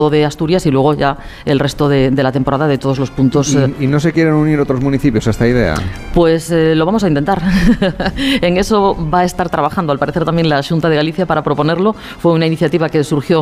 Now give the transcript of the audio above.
de Asturias y luego ya el resto de la temporada de todos los puntos. ¿Y no se quieren unir otros municipios a esta idea? Pues lo vamos a intentar. En eso va a estar trabajando, al parecer, también la Xunta de Galicia para proponerlo. Fue una iniciativa que surgió